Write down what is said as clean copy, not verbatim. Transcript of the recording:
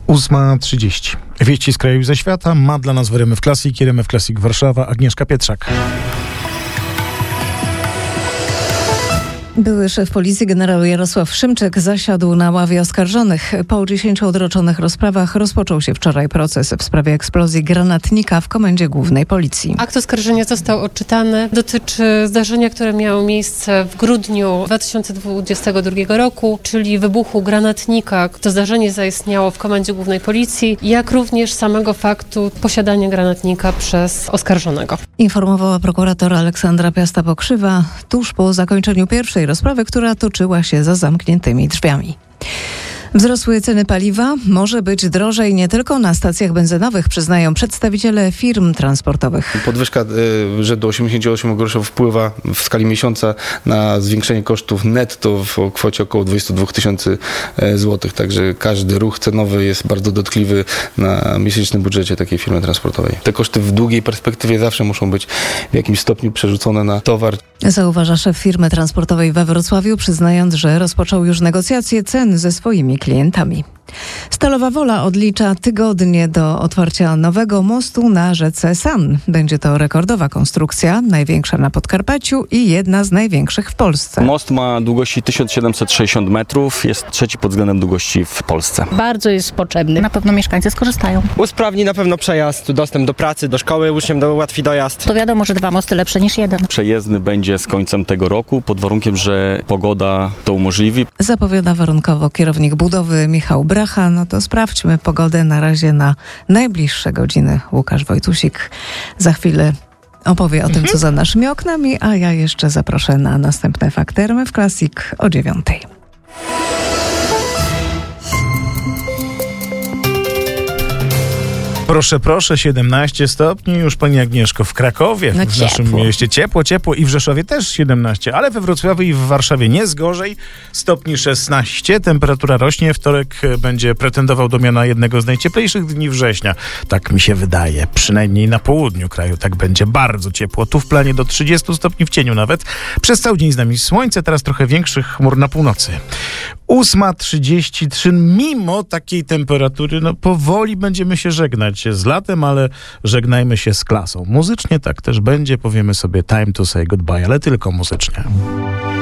8:30. Wieści z kraju i ze świata ma dla nas w RMF Classic i RMF Classic Warszawa Agnieszka Pietrzak. Były szef policji generał Jarosław Szymczyk zasiadł na ławie oskarżonych. Po 10 odroczonych rozprawach rozpoczął się wczoraj proces w sprawie eksplozji granatnika w Komendzie Głównej Policji. Akt oskarżenia został odczytany. Dotyczy zdarzenia, które miało miejsce w grudniu 2022 roku, czyli wybuchu granatnika. To zdarzenie zaistniało w Komendzie Głównej Policji, jak również samego faktu posiadania granatnika przez oskarżonego. Informowała prokurator Aleksandra Piasta-Pokrzywa tuż po zakończeniu pierwszej rozprawy, która toczyła się za zamkniętymi drzwiami. Wzrosły ceny paliwa, może być drożej nie tylko na stacjach benzynowych, przyznają przedstawiciele firm transportowych. Podwyżka rzędu 88 groszy wpływa w skali miesiąca na zwiększenie kosztów netto w kwocie około 22 tysięcy złotych. Także każdy ruch cenowy jest bardzo dotkliwy na miesięcznym budżecie takiej firmy transportowej. Te koszty w długiej perspektywie zawsze muszą być w jakimś stopniu przerzucone na towar. Zauważa szef firmy transportowej we Wrocławiu, przyznając, że rozpoczął już negocjacje cen ze swoimi klientami. Stalowa Wola odlicza tygodnie do otwarcia nowego mostu na rzece San. Będzie to rekordowa konstrukcja, największa na Podkarpaciu i jedna z największych w Polsce. Most ma długości 1760 metrów, jest trzeci pod względem długości w Polsce. Bardzo jest potrzebny. Na pewno mieszkańcy skorzystają. Usprawni na pewno przejazd, dostęp do pracy, do szkoły, uczniom ułatwi dojazd. To wiadomo, że 2 mosty lepsze niż 1. Przejezdny będzie z końcem tego roku, pod warunkiem, że pogoda to umożliwi. Zapowiada warunkowo kierownik budowy Michał Bracha. No to sprawdźmy pogodę na razie na najbliższe godziny. Łukasz Wojtusik za chwilę opowie o tym, co za naszymi oknami, a ja jeszcze zaproszę na następne fakty RMF Classic o 9:00. Proszę, 17 stopni już, pani Agnieszko, w Krakowie, w naszym mieście. Ciepło i w Rzeszowie też 17, ale we Wrocławiu i w Warszawie nie jest gorzej. Stopni 16, temperatura rośnie. Wtorek będzie pretendował do miana jednego z najcieplejszych dni września. Tak mi się wydaje, przynajmniej na południu kraju. Tak będzie bardzo ciepło. Tu w planie do 30 stopni w cieniu nawet. Przez cały dzień z nami słońce, teraz trochę większych chmur na północy. 8:33, mimo takiej temperatury, powoli będziemy się żegnać z latem, ale żegnajmy się z klasą. Muzycznie tak też będzie, powiemy sobie time to say goodbye, ale tylko muzycznie.